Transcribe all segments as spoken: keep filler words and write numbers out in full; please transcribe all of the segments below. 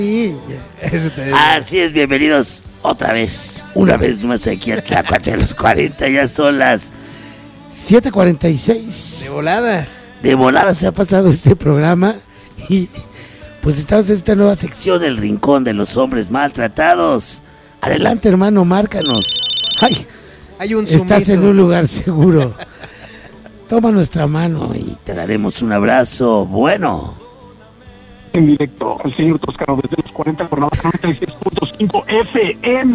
Sí. Así es, bienvenidos otra vez, una vez más aquí a Tlacuache de los cuarenta, ya son las siete cuarenta y seis. De volada. De volada se ha pasado este programa y pues estamos en esta nueva sección, el rincón de los hombres maltratados. Adelante, hermano, márcanos. Ay, Hay un estás sumiso. en un lugar seguro. Toma nuestra mano y te daremos un abrazo bueno. En directo, el señor Toscano desde los cuarenta por noventa y seis punto cinco F M.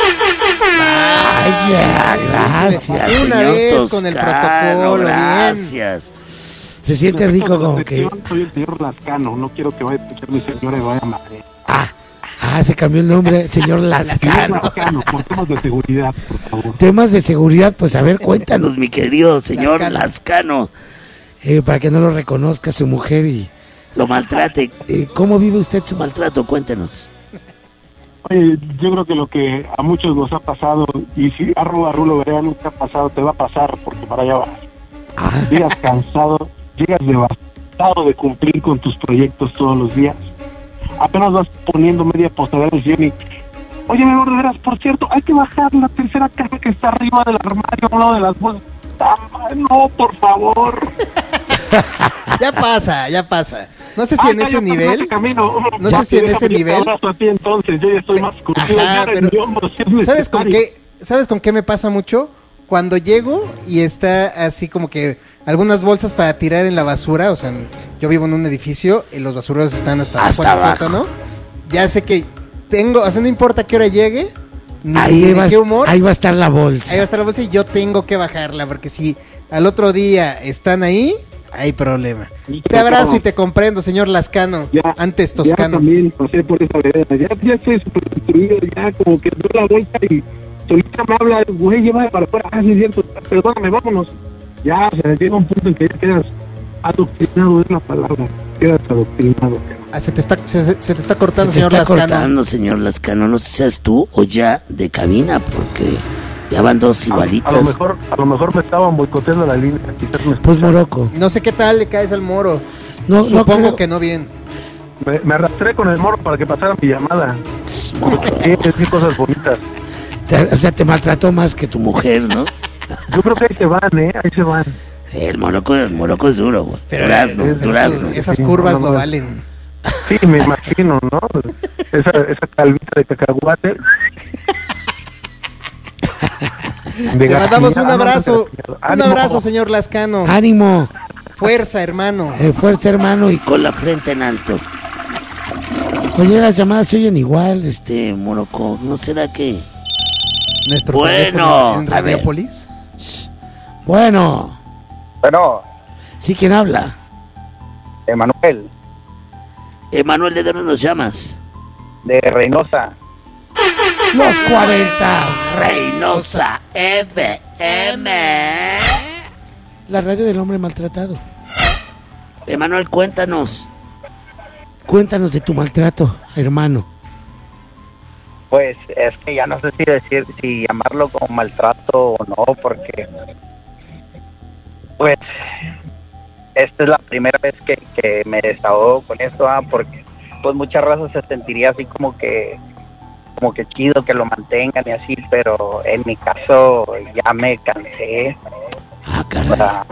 Ay, ya, gracias, Una señor vez Toscano, con el protocolo, gracias. Se siente rico como que... Soy el señor Lascano, no quiero que vaya a escuchar mi señora y vaya a madre. Ah, ah, se cambió el nombre, señor Lascano. Señor Lascano, por temas de seguridad, por favor. Temas de seguridad, pues a ver, cuéntanos, mi querido señor Lascano, Lascano. Eh, para que no lo reconozca su mujer y lo maltrate. Eh, ¿Cómo vive usted su maltrato? Cuéntenos. Oye, yo creo que lo que a muchos nos ha pasado, y si arroba Rulo Berea nunca ha pasado, te va a pasar, porque para allá vas. Ah. Llegas cansado, llegas devastado de cumplir con tus proyectos todos los días. Apenas vas poniendo media postada del sillón y... Oye, mi amor, de veras, por cierto, hay que bajar la tercera caja que está arriba del armario, a un lado de las bolsas. No, por favor. Ya pasa, ya pasa. No sé si Ah, en ya, ese yo nivel. camino. No Ya, sé si en déjame, ese yo te nivel. abrazo a ti, entonces, yo ya estoy más curtido. Ajá, ya pero mi hombro, si es ¿sabes con necesario. qué? ¿Sabes con qué me pasa mucho? Cuando llego y está así como que algunas bolsas para tirar en la basura, o sea, yo vivo en un edificio y los basureros están hasta, Hasta abajo en el abajo. sótano. Ya sé que tengo, o sea, no importa a qué hora llegue, ni, Ahí ni va, qué humor, ahí va a estar la bolsa. ahí va a estar la bolsa y yo tengo que bajarla, porque si al otro día están ahí, hay problema. Sí, Te abrazo no. y te comprendo, señor Lascano, Ya, antes Ya Toscano. también pasé por esa vereda. Ya, ya estoy súper destruido, ya como que doy la vuelta y solita me habla, güey, llévame para afuera. Ah, sí, es cierto, perdóname, vámonos. Ya, o sea, llega un punto en que ya quedas adoctrinado, es la palabra. Quedas adoctrinado. Ah, se te está, se, se- se te está cortando, Se te señor está Lascano. cortando, señor Lascano. No sé si seas tú o ya de cabina, porque ya van dos A, a igualitas. lo mejor, a lo mejor me estaban boicoteando la línea. Quizás me, Pues Morocco. No sé qué tal le caes al moro. No, no Supongo creo- que no bien. me, me arrastré con el morro para que pasara mi llamada. Tss, Morocco. Sí, sí, cosas bonitas. Te- o sea, te maltrató más que tu mujer, ¿no? Yo creo que ahí se van, ¿eh? Ahí se van. El Morocco, el Morocco es duro, güey. Pero Durazno, es- durazno. Esas, esas Sí, curvas no, no, lo no. valen. Sí, me imagino, ¿no? Esa, esa calvita de cacahuate. Le mandamos un Ah, no, abrazo. no, Un ánimo. abrazo, señor Lascano. Ánimo, Fuerza, hermano. eh, fuerza, hermano, y con la frente en alto. Oye, las llamadas se oyen igual, este, Morocco. ¿No será que...? Nuestro Bueno, teléfono en a ver. Radiopolis. Bueno, Bueno, ¿sí quién habla? Emanuel, Emanuel, ¿de dónde nos llamas? de Reynosa. Los cuarenta, Reynosa F M. La radio del hombre maltratado. Emanuel, cuéntanos. Cuéntanos de tu maltrato, hermano. Pues es que ya no sé si decir, si llamarlo como maltrato o no, porque pues esta es la primera vez que, que me desahogo con esto, ah, porque pues muchas razas se sentiría así como que como que chido que lo mantengan y así, pero en mi caso ya me cansé. Ah, O caray. sea,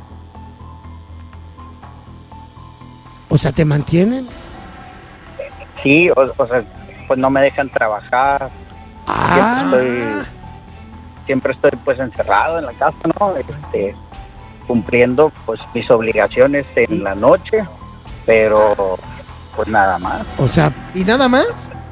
O sea, ¿te mantienen? sí, o, o sea, pues no me dejan trabajar. Ah, Siempre estoy, siempre estoy pues encerrado en la casa, ¿no? Este, cumpliendo pues mis obligaciones en la noche, pero pues nada más. o sea, ¿Y nada más?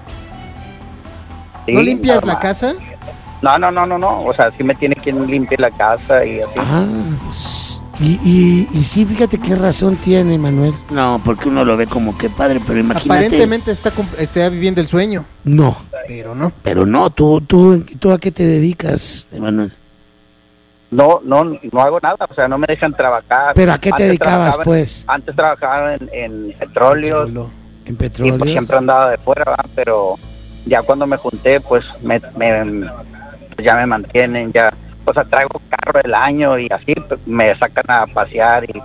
Sí, ¿No limpias nada la más. casa? No, no, no, no, no, o sea, sí me tiene quien limpie la casa y así. ah, pues, y, y, y sí, fíjate qué razón tiene, Manuel. No, porque uno lo ve como que padre, pero imagínate. Aparentemente está, cum- está viviendo el sueño, No, pero no. pero no, tú, tú, ¿tú a qué te dedicas, Emanuel? No, no, no hago nada, o sea, no me dejan trabajar. ¿Pero a qué te Antes dedicabas, trabajaba- pues? Antes trabajaba en, en petróleos Petróleo. En y petróleo. pues siempre andaba de fuera, ¿verdad? Pero ya cuando me junté, pues me, me pues ya me mantienen, ya, o sea, traigo carro del año y así pues, me sacan a pasear y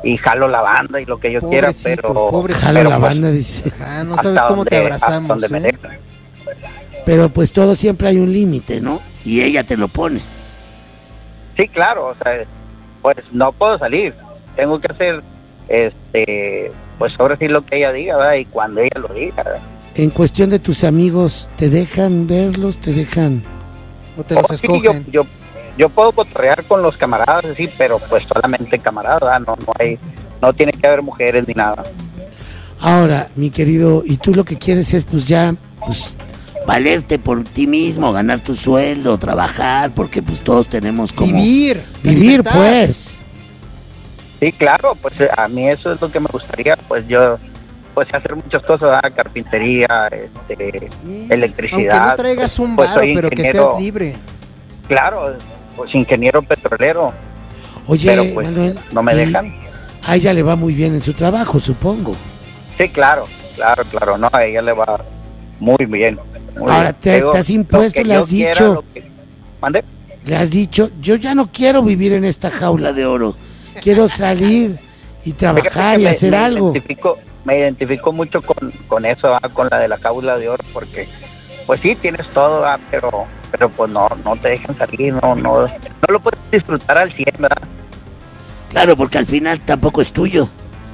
y jalo la banda y lo que yo Pobrecito, quiera, pero pobrecito. Jalo pero, la pues, banda, dice. Ah, no hasta sabes cómo te donde- hasta abrazamos. donde me ¿eh? dejan. Pero pues todo siempre hay un límite, ¿no? Y ella te lo pone. Sí, claro, o sea, pues no puedo salir, tengo que hacer, este, pues ahora sí lo que ella diga, ¿verdad? Y cuando ella lo diga, ¿verdad? En cuestión de tus amigos, ¿te dejan verlos? ¿Te dejan? O te los Oh, sí, escogen. yo, yo, yo puedo cotorrear con los camaradas, sí, pero pues solamente camaradas, ¿verdad? No, no hay, no tiene que haber mujeres ni nada. Ahora, mi querido, y tú lo que quieres es pues ya, pues, valerte por ti mismo, ganar tu sueldo, trabajar, porque pues todos tenemos como... Vivir. la Vivir, libertad. pues. Sí, claro, pues eh, a mí eso es lo que me gustaría, pues yo, pues hacer muchas cosas, ¿verdad? Carpintería, este, Sí. electricidad. Aunque no traigas un pues, varo, soy pero que ingeniero. seas libre. Claro, pues ingeniero petrolero, Oye, pero pues Manuel, no me y dejan. a ella le va muy bien en su trabajo, supongo. Sí, claro, claro, claro, no, a ella le va muy bien. muy Ahora, bien. te- Digo, te has lo impuesto, que le yo has quiera, dicho. lo que- ¿Mande? Le has dicho, yo ya no quiero vivir en esta jaula de oro. Quiero salir y Fíjate trabajar que y me- hacer me algo. Identifico, me identifico mucho con, con eso, ¿ah? Con la de la jaula de oro, porque pues sí, tienes todo, ¿ah? pero pero pues no no te dejan salir, no no no lo puedes disfrutar al cien, ¿verdad? Claro, porque al final tampoco es tuyo.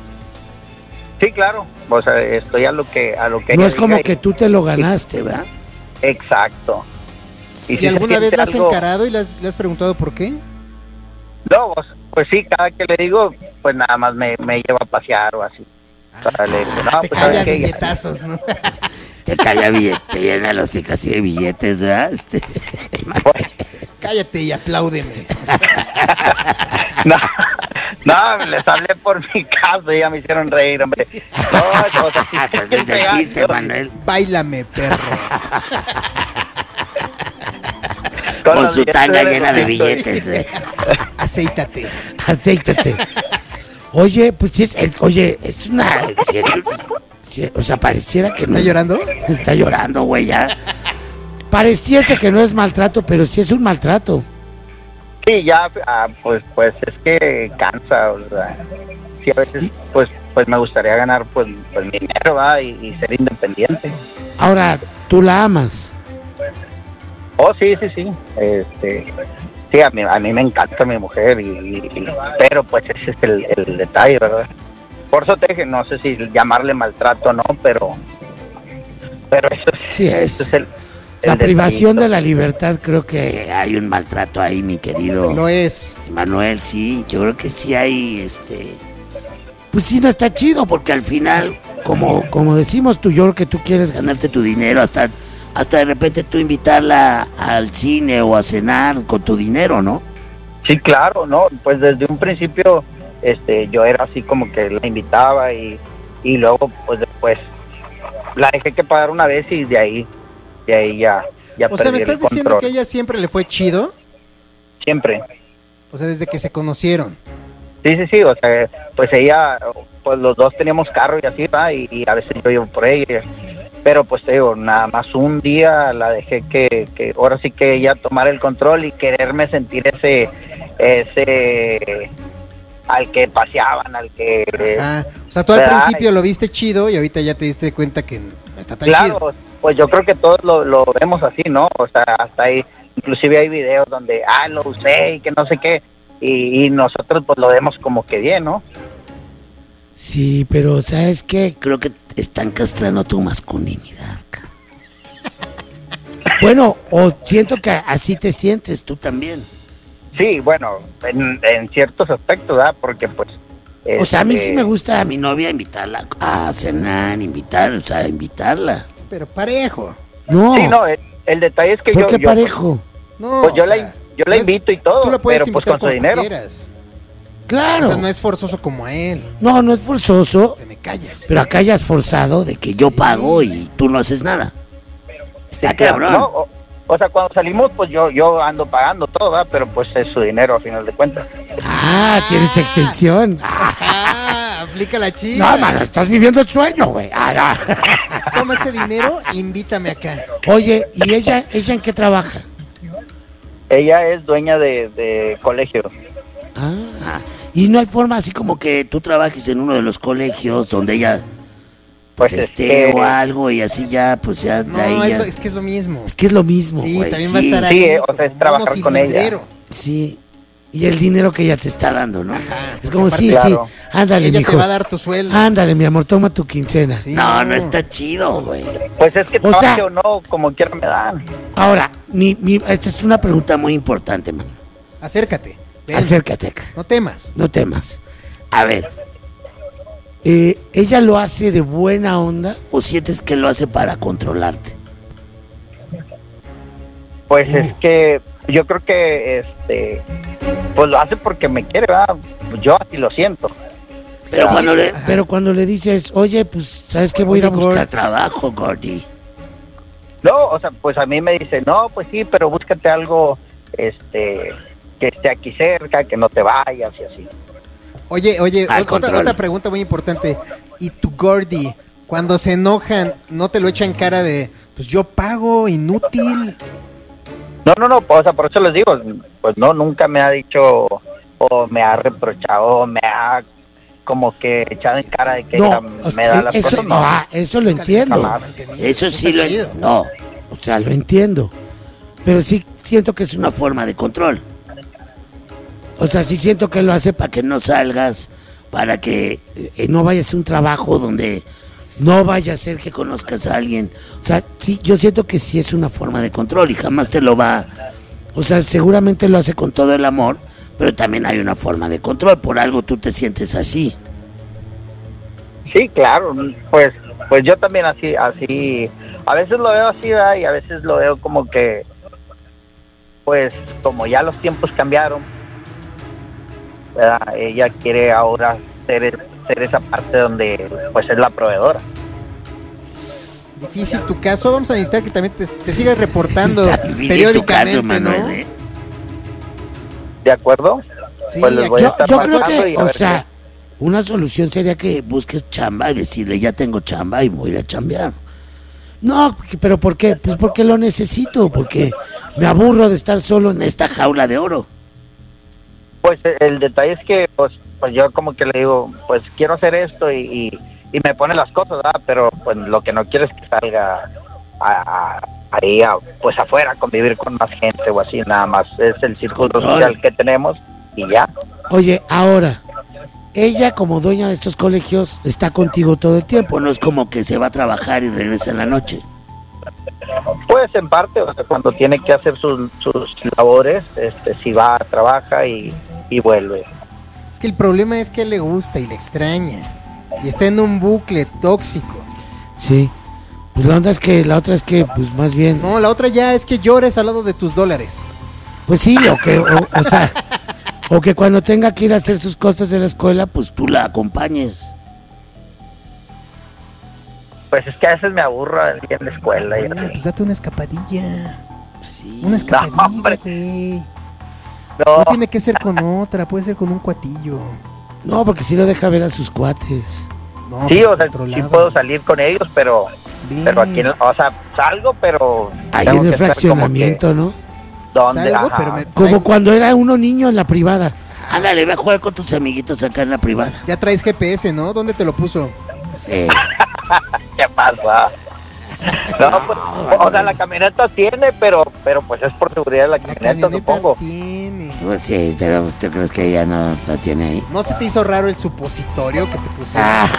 Sí, claro, o sea, estoy a lo que a lo que No ella es como diga que y- tú te lo ganaste, ¿verdad? Exacto. ¿Y, si se alguna vez siente la has algo- encarado y le has, le has preguntado por qué? No, pues, pues sí, cada que le digo, pues nada más me, me lleva a pasear o así. O sea, le digo, no, Te pues ¿sabes callas qué? billetazos, ¿no? Te calla billete, te llena los hocico así de billetes, ¿verdad? Este, Cállate y apláudeme. No, no, les hablé por mi caso y ya me hicieron reír, hombre. No, o sea, sí, Ah, pues es que es el pegar, chiste, yo- Manuel. Báilame, perro. Con los su billetes tanga de llena de Rosito. billetes, eh. Aceítate. Acéitate. Oye, pues sí es, es- oye, es una, sí es un- sí, o sea, pareciera que no ¿Está es- llorando? Está llorando, güey, ya. Pareciese que no es maltrato, pero sí es un maltrato. Sí, ya, ah, pues, pues es que cansa, o sea, sí, a veces, pues, pues me gustaría ganar, pues, pues mi dinero, ¿va? Y, y ser independiente. Ahora, tú la amas. Oh, sí, sí, sí, este, sí, a mí, a mí me encanta mi mujer, y, y- y- pero pues ese es el, el detalle, ¿verdad? Por eso te dije, no sé si llamarle maltrato o no, pero, pero eso es, Sí es. ese es el, La el privación detallito. de la libertad, creo que hay un maltrato ahí, mi querido Lo es. Manuel, sí, yo creo que sí hay, este, pues sí no está chido, porque al final, como, como decimos tú, yo creo que tú quieres ganarte tu dinero, hasta, hasta de repente tú invitarla al cine o a cenar con tu dinero, ¿no? Sí, claro, no, pues desde un principio, este, yo era así como que la invitaba y, y luego, pues después la dejé que pagar una vez y de ahí, de ahí ya, ya O sea, ¿me perdí el estás diciendo control. que a ella siempre le fue chido? Siempre. O sea, desde que se conocieron. Sí, sí, sí, o sea, pues ella, pues los dos teníamos carro y así, ¿va? Y, y a veces yo iba por ella, pero pues te digo, nada más un día la dejé que, que ahora sí que ella tomara el control y quererme sentir ese, ese, al que paseaban, al que... Ajá. O sea, tú al ¿verdad? principio lo viste chido y ahorita ya te diste cuenta que no está tan Claro, chido. pues yo creo que todos lo, lo vemos así, ¿no? O sea, hasta ahí, inclusive hay videos donde, ah, lo usé y que no sé qué, y, y nosotros pues lo vemos como que bien, ¿no? Sí, pero ¿sabes qué? Creo que están castrando tu masculinidad. ca. Bueno, o siento que así te sientes tú también. Sí, bueno, en, en ciertos aspectos, ¿verdad? Porque pues... O sea, a mí sí este, me gusta a mi novia invitarla a cenar, invitar, o sea, invitarla. Pero parejo. No, Sí, no, el, el detalle es que ¿por yo... qué yo, parejo? No, Pues yo, o la, sea, yo la no es- invito y todo, Tú la puedes pero pues invitar con su como dinero. quieras. Claro. O sea, no es forzoso como a él. No, no es forzoso, Te me callas. pero acá ya es forzado de que yo pago y tú no haces nada. Está cabrón. No, o, o sea, cuando salimos, pues yo yo ando pagando todo, ¿verdad? Pero pues es su dinero a final de cuentas. Ah, tienes extensión. Ah, Ah, aplica la chida. no, mano, estás viviendo el sueño, güey. Ah, no. Toma este dinero, invítame acá. Oye, ¿y ella, ella en qué trabaja? Ella es dueña de, de colegio. Ah, Y no hay forma así como que tú trabajes en uno de los colegios donde ella pues, Pues es esté que- o algo y así ya, pues ya de No, ahí es, ya- lo- es que es lo mismo. Es que es lo mismo, Sí, güey, también sí, va a estar ahí. Sí, eh, o sea, es como trabajar mono con ella. cilindrero. Sí. Y el dinero que ella te está dando, ¿no? Es como, aparte, sí, claro. sí, ándale, Ella mijo. te va a dar tu sueldo. Ándale, mi amor, toma tu quincena. Sí, no, no está chido, güey. Pues es que O trabaje sea- o no, como quiera me dan. Ahora, mi, mi, esta es una pregunta muy importante, man. Acércate. Ven, Acércate acá, No temas. no temas. A ver, eh, ¿ella lo hace de buena onda o sientes que lo hace para controlarte? Pues Mm. es que yo creo que este pues lo hace porque me quiere, ¿verdad? Yo así lo siento. Pero, Sí, cuando, le, ajá. pero cuando le dices, oye, pues, ¿sabes qué? Voy a ir a Oye, buscar Gords. trabajo, Gordy. No, o sea, pues a mí me dice, no, pues sí, pero búscate algo este que esté aquí cerca, que no te vayas y así. Oye, oye, Al otra, control. otra pregunta muy importante. ¿Y tu Gordy, cuando se enojan, no te lo echan cara de, pues yo pago, inútil? No, no, no, o sea, por eso les digo, pues no, nunca me ha dicho o me ha reprochado o me ha como que echado en cara de que No, ella me da las eso, cosas, no. ah, eso lo entiendo. Jamás. Eso sí Está lo chido. No, o sea, lo entiendo. Pero sí siento que es una forma de control. O sea, sí siento que lo hace para que no salgas, para que eh, no vayas a un trabajo donde no vaya a ser que conozcas a alguien. O sea, sí, yo siento que sí es una forma de control y jamás te lo va... O sea, seguramente lo hace con todo el amor, pero también hay una forma de control. Por algo tú te sientes así. Sí, claro, pues pues yo también así, así, a veces lo veo así, ¿verdad? Y a veces lo veo como que, pues como ya los tiempos cambiaron, ¿verdad? Ella quiere ahora ser, ser esa parte donde pues es la proveedora. Difícil tu caso. Vamos a necesitar que también te, te sigas reportando Está difícil tu periódicamente, caso, ¿no? Manuel, ¿eh? ¿De acuerdo? Sí, Pues les voy a Yo, estar yo creo marcando que, y a o ver sea, una solución sería que busques chamba y decirle, ya tengo chamba y voy a ir a chambear. No, porque- pero ¿por qué? Pues porque lo necesito, porque me aburro de estar solo en esta jaula de oro. Pues eh, el detalle es que pues, pues yo como que le digo, pues quiero hacer esto y, y, y me pone las cosas, ¿verdad? Pero pues lo que no quiero es que salga a, a- ahí a, pues afuera a convivir con más gente o así, nada más. Es el círculo Control. social que tenemos y ya. Oye, ahora, ella como dueña de estos colegios está contigo todo el tiempo, no es como que se va a trabajar y regresa en la noche. Pues en parte, o sea, cuando tiene que hacer sus, sus labores, este, si va, trabaja y, y vuelve. Es que el problema es que le gusta y le extraña. Y está en un bucle tóxico. Sí, pues la onda es que, la otra es que, pues más bien, No, la otra ya es que llores al lado de tus dólares. pues sí, o que, o, o sea, o que cuando tenga que ir a hacer sus cosas de la escuela, pues tú la acompañes. Pues es que a veces me aburro ahí en la escuela y Ah, así. pues date una escapadilla. Sí. Una escapadilla, hombre. güey. No, No tiene que ser con otra, puede ser con un cuatillo. No, porque si lo deja ver a sus cuates. No, sí, pero o sea, sí controlado. puedo salir con ellos, pero Bien. pero aquí, no- o sea, salgo, pero... Ahí tengo en el que estar como fraccionamiento, ¿no? que, ¿dónde? Salgo, Ajá. pero me- Como traigo- cuando era uno niño en la privada. Ándale, ve a jugar con tus amiguitos acá en la privada. Ya traes G P S, ¿no? ¿Dónde te lo puso? Sí. ¿Qué pasa? No, pues, o sea, la camioneta tiene, pero pero pues es por seguridad de la La camioneta, camioneta supongo. tiene. Pues sí, pero ¿tú crees que ella no la tiene ahí? ¿No se te hizo raro el supositorio que te pusieron? Ah.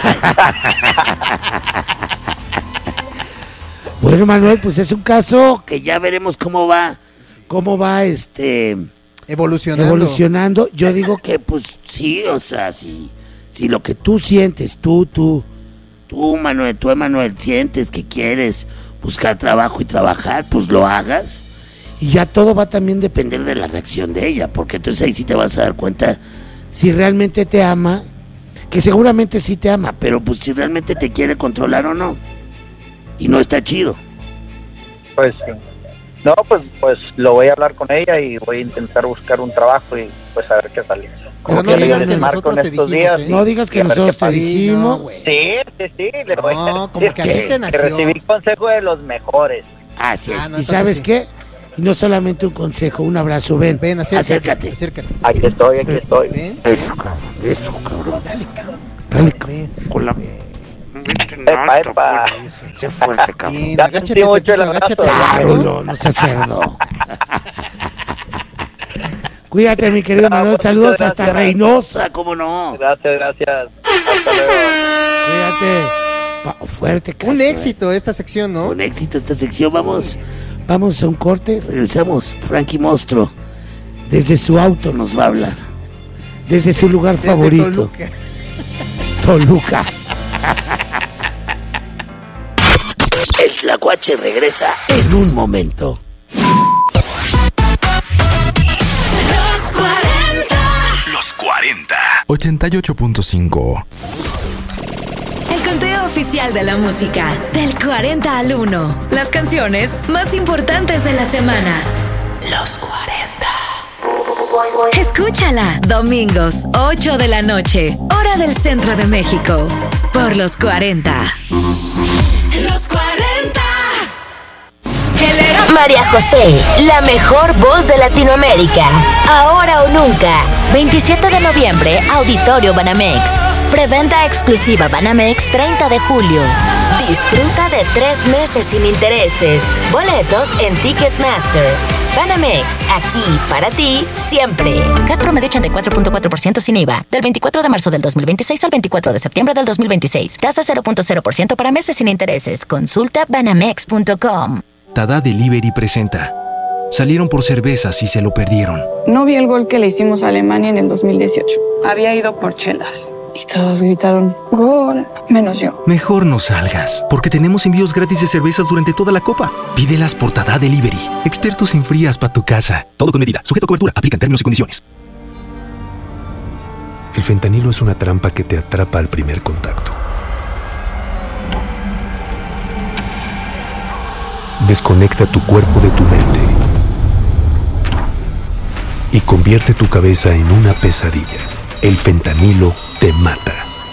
Bueno, Manuel, pues es un caso que ya veremos cómo va, cómo va este Evolucionando. evolucionando. Yo digo que pues sí, o sea, si, si lo que tú sientes, tú, tú, tú, Manuel, tú, Emanuel, sientes que quieres buscar trabajo y trabajar, pues lo hagas. Y ya todo va también a depender de la reacción de ella, porque entonces ahí sí te vas a dar cuenta si realmente te ama, que seguramente sí te ama, pero pues si realmente te quiere controlar o no. Y no está chido. Pues sí. No, pues pues lo voy a hablar con ella y voy a intentar buscar un trabajo y pues a ver qué sale. Pero no que digas les que marco nosotros en te estos dijimos, días. ¿eh? No digas que Y a ver nosotros qué te pasa. dijimos. No, güey. Sí, sí, sí, le voy a No, como que a ti te nació. recibí consejo de los mejores. Así es. Ah, no, ¿Y entonces sabes sí. qué? Y no solamente un consejo, un abrazo, ven, Ven, acércate. acércate. Acércate. Aquí estoy, aquí estoy. Ven. Eso, cabrón, eso, cabrón. Dale, cabrón. Dale, cabrón. Ven. Con la... Epa, epa. Sé fuerte, cabrón. Bien, Ya agáchate, sentí mucho el tantito, agáchate. abrazo. Claro, no, no seas cerdo. Cuídate, mi querido Manuel. muchas Saludos hasta gracias. Reynosa, cómo no. Gracias, gracias. Hasta luego. Cuídate. Pa- fuerte, caso, Un eh. éxito esta sección, ¿no? Un éxito esta sección. Vamos, vamos a un corte. Regresamos. Frankie Monstruo. Desde su auto nos va a hablar. Desde su lugar Desde favorito. Toluca. Toluca. El Tlacuache regresa en un momento. Los cuarenta. Los cuarenta. ochenta y ocho punto cinco. El conteo oficial de la música. Del cuarenta al uno. Las canciones más importantes de la semana. Los cuarenta. Escúchala. Domingos, ocho de la noche. Hora del centro de México. Por los cuarenta. Los cuarenta. María José, la mejor voz de Latinoamérica. Ahora o nunca. veintisiete de noviembre, Auditorio Banamex. Preventa exclusiva Banamex treinta de julio. Disfruta de tres meses sin intereses. Boletos en Ticketmaster. Banamex, aquí para ti siempre. C A T promedio ochenta y cuatro punto cuatro por ciento sin I V A. Del veinticuatro de marzo del dos mil veintiséis al veinticuatro de septiembre del dos mil veintiséis. Tasa cero punto cero por ciento para meses sin intereses. Consulta banamex punto com. Tada Delivery presenta. Salieron por cervezas y se lo perdieron. No vi el gol que le hicimos a Alemania en el dos mil dieciocho. Había ido por chelas. Y todos gritaron, ¡gol! Menos yo. Mejor no salgas, porque tenemos envíos gratis de cervezas durante toda la Copa. Pídelas por Tada Delivery. Expertos en frías para tu casa. Todo con medida. Sujeto a cobertura. Aplican términos y condiciones. El fentanilo es una trampa que te atrapa al primer contacto. Desconecta tu cuerpo de tu mente y convierte tu cabeza en una pesadilla. El fentanilo te mata.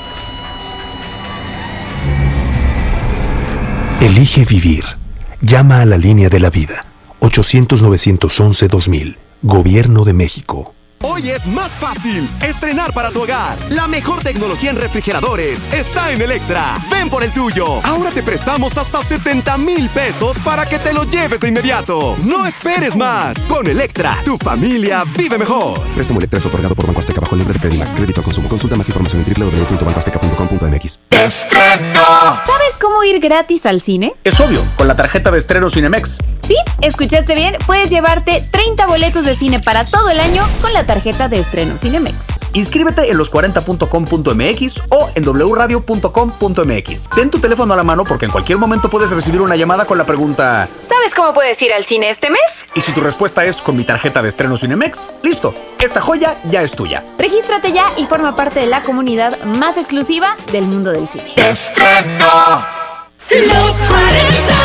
Elige vivir. Llama a la línea de la vida. ochocientos, novecientos once, dos mil. Gobierno de México. Hoy es más fácil estrenar para tu hogar. La mejor tecnología en refrigeradores está en Electra. Ven por el tuyo. Ahora te prestamos hasta setenta mil pesos para que te lo lleves de inmediato. No esperes más. Con Electra, tu familia vive mejor. Préstamo Electra es otorgado por Banco Azteca bajo libre de Credimax. Crédito al consumo. Consulta más información en doble u doble u doble u punto banco azteca punto com punto m x. ¡Estreno! ¿Sabes cómo ir gratis al cine? Es obvio, con la tarjeta de estreno Cinemex. Sí, escuchaste bien. Puedes llevarte treinta boletos de cine para todo el año con la tarjeta de estreno Cinemex. Inscríbete en los cuarenta punto com punto m x o en doble u radio punto com punto m x. Ten tu teléfono a la mano porque en cualquier momento puedes recibir una llamada con la pregunta: ¿sabes cómo puedes ir al cine este mes? Y si tu respuesta es con mi tarjeta de estreno Cinemex, listo, esta joya ya es tuya. Regístrate ya y forma parte de la comunidad más exclusiva del mundo del cine. ¡Estreno! Los cuarenta.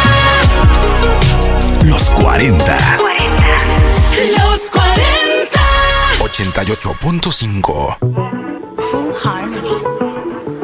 Los cuarenta. Los cuarenta. ochenta y ocho punto cinco. Full Harmony.